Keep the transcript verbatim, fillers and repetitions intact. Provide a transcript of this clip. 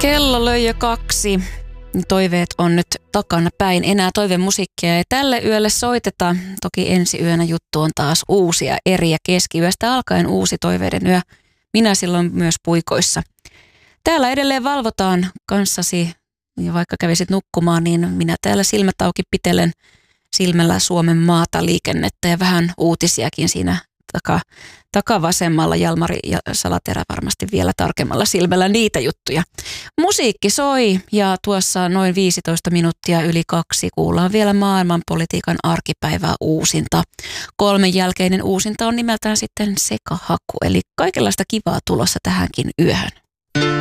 Kello löi jo kaksi. Toiveet on nyt takana päin. Enää toivemusiikkia ei tälle yölle soiteta. Toki ensi yönä juttu on taas uusia eri ja keskiyöstä alkaen uusi toiveiden yö. Minä silloin myös puikoissa. Täällä edelleen valvotaan kanssasi ja vaikka kävisit nukkumaan, niin minä täällä silmät auki pitelen silmällä Suomen maata, liikennettä ja vähän uutisiakin siinä taka, takavasemmalla. Jalmari ja Salaterä varmasti vielä tarkemmalla silmällä niitä juttuja. Musiikki soi ja tuossa noin viisitoista minuuttia yli kaksi kuullaan vielä maailmanpolitiikan arkipäivää uusinta. Kolmen jälkeinen uusinta on nimeltään sitten Sekahaku, eli kaikenlaista kivaa tulossa tähänkin yöhön.